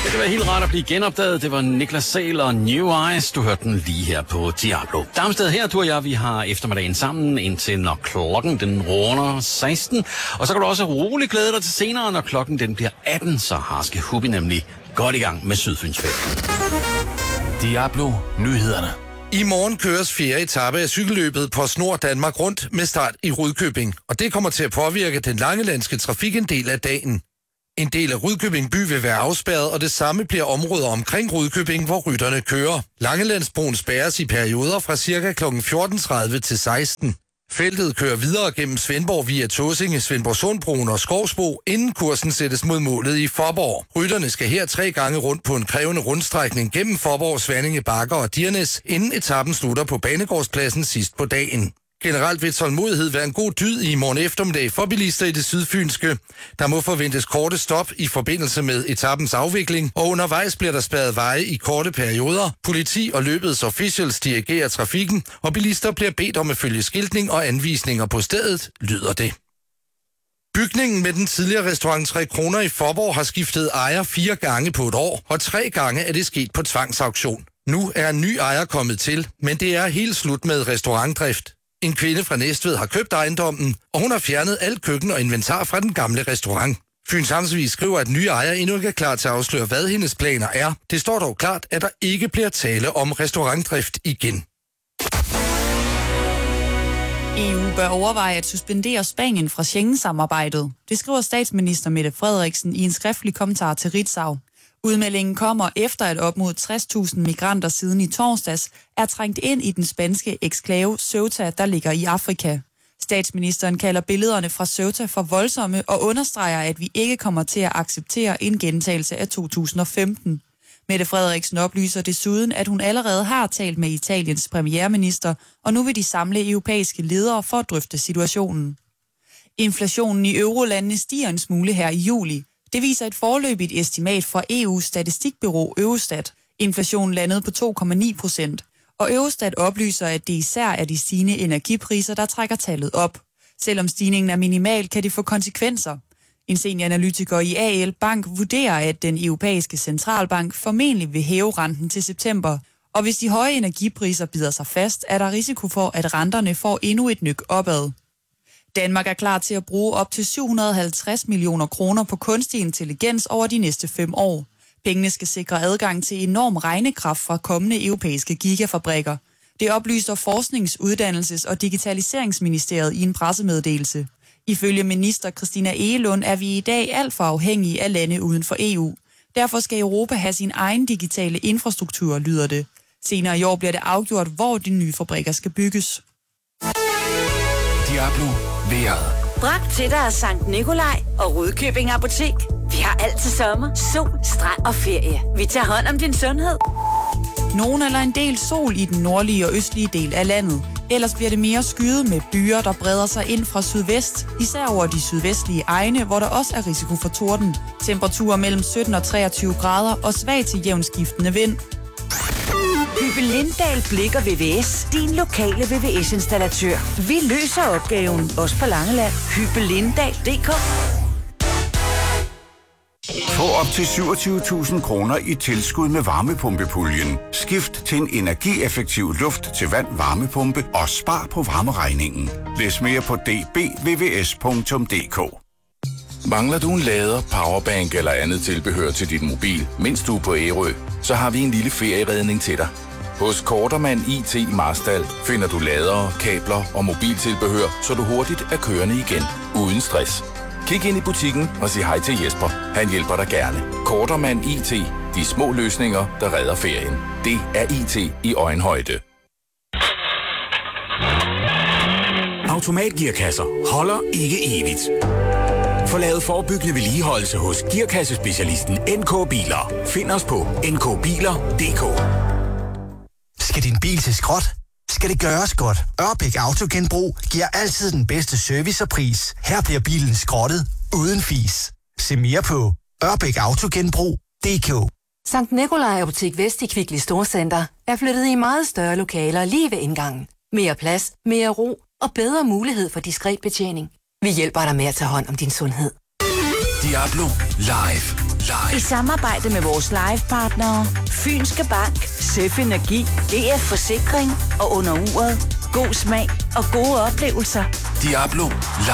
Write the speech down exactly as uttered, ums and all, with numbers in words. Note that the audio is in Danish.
Det var helt rart at blive genopdaget. Det var Niklas Sahl og New Eyes. Du hørte den lige her på Diablo. Damsted her, du og jeg, vi har eftermiddagen sammen indtil når klokken den runder seksten. Og så kan du også roligt glæde dig til senere, når klokken den bliver atten. Så har skal Hubi nemlig godt i gang med Sydfynsferien. Diablo nyhederne. I morgen køres fjerde etape af cykelløbet på Snor Danmark rundt med start i Rudkøbing. Og det kommer til at påvirke den langelandske trafik en del af dagen. En del af Rudkøbing by vil være afspærret, og det samme bliver områder omkring Rudkøbing, hvor rytterne kører. Langelandsbroen spærres i perioder fra ca. klokken fjorten tredive til seksten. Feltet kører videre gennem Svendborg via Tåsinge, Svendborg Sundbroen og Skovsbo, inden kursen sættes mod målet i Fåborg. Rytterne skal her tre gange rundt på en krævende rundstrækning gennem Fåborg, Svanninge, Bakker og Dirnes, inden etappen slutter på Banegårdspladsen sidst på dagen. Generelt vil tålmodighed være en god dyd i morgen eftermiddag for bilister i det sydfynske. Der må forventes korte stop i forbindelse med etappens afvikling, og undervejs bliver der spærret veje i korte perioder. Politi og løbets officials dirigerer trafikken, og bilister bliver bedt om at følge skiltning og anvisninger på stedet, lyder det. Bygningen med den tidligere restaurant Tre Kroner i Fåborg har skiftet ejer fire gange på et år, og tre gange er det sket på tvangsauktion. Nu er en ny ejer kommet til, men det er helt slut med restaurantdrift. En kvinde fra Næstved har købt ejendommen, og hun har fjernet alt køkken og inventar fra den gamle restaurant. Fyns Amtsvis skriver, at nye ejer endnu ikke er klar til at afsløre, hvad hendes planer er. Det står dog klart, at der ikke bliver tale om restaurantdrift igen. E U bør overveje at suspendere Spanien fra Schengen-samarbejdet. Det skriver statsminister Mette Frederiksen i en skriftlig kommentar til Ritzau. Udmeldingen kommer efter, at op mod tres tusind migranter siden i torsdags er trængt ind i den spanske eksklave Ceuta, der ligger i Afrika. Statsministeren kalder billederne fra Ceuta for voldsomme og understreger, at vi ikke kommer til at acceptere en gentagelse af to tusind og femten. Mette Frederiksen oplyser desuden, at hun allerede har talt med Italiens premierminister, og nu vil de samle europæiske ledere for at drøfte situationen. Inflationen i eurolandene stiger en smule her i juli. Det viser et foreløbigt estimat fra E U's statistikbureau Eurostat. Inflationen landede på to komma ni procent, og Eurostat oplyser, at det især er de stigende energipriser, der trækker tallet op. Selvom stigningen er minimal, kan det få konsekvenser. En senioranalytiker i A L Bank vurderer, at den europæiske centralbank formentlig vil hæve renten til september. Og hvis de høje energipriser bider sig fast, er der risiko for, at renterne får endnu et nyk opad. Danmark er klar til at bruge op til syv hundrede og halvtreds millioner kroner på kunstig intelligens over de næste fem år. Pengene skal sikre adgang til enorm regnekraft fra kommende europæiske gigafabrikker. Det oplyser Forsknings-, Uddannelses- og Digitaliseringsministeriet i en pressemeddelelse. Ifølge minister Christina Egelund er vi i dag alt for afhængige af lande uden for E U. Derfor skal Europa have sin egen digitale infrastruktur, lyder det. Senere i år bliver det afgjort, hvor de nye fabrikker skal bygges. Diablo vejret. Bragt til dig af Sankt Nikolaj og Rudkøbing Apotek. Vi har alt til sommer, sol, strand og ferie. Vi tager hånd om din sundhed. Nogen eller en del sol i den nordlige og østlige del af landet. Ellers bliver det mere skyet med byer, der breder sig ind fra sydvest, især over de sydvestlige egne, hvor der også er risiko for torden. Temperaturer mellem sytten og treogtyve grader og svag til jævnskiftende vind. Hyppe Lindahl Blik og V V S, din lokale V V S-installatør. Vi løser opgaven, også på Langeland. Hyppe Lindahl punktum d k. Få op til syvogtyve tusind kroner i tilskud med varmepumpepuljen. Skift til en energieffektiv luft til vand varmepumpe og spar på varmeregningen. Læs mere på d b v v s punktum d k. Mangler du en lader, powerbank eller andet tilbehør til dit mobil, mens du er på Ærø, så har vi en lille ferieredning til dig. Hos Kortermand I T Marstal finder du ladere, kabler og mobiltilbehør, så du hurtigt er kørende igen, uden stress. Kig ind i butikken og sig hej til Jesper. Han hjælper dig gerne. Kortermand I T. De små løsninger, der redder ferien. Det er I T i øjenhøjde. Automatgearkasser holder ikke evigt. Få lavet forebyggende vedligeholdelse hos gearkassespecialisten N K Biler. Find os på n k biler punktum d k. Skal din bil til skrot? Skal det gøres godt? Ørbæk Autogenbrug giver altid den bedste service og pris. Her bliver bilen skrottet uden fis. Se mere på ørbæk autogenbrug punktum d k. Sankt Nikolaj Apotek Vest i Kvickly Storcenter er flyttet i meget større lokaler lige ved indgangen. Mere plads, mere ro og bedre mulighed for diskret betjening. Vi hjælper dig med at tage hånd om din sundhed. Diablo live. I samarbejde med vores livepartnere, Fynske Bank, Sæf Energi, D F Forsikring og Under Uret. God smag og gode oplevelser. Diablo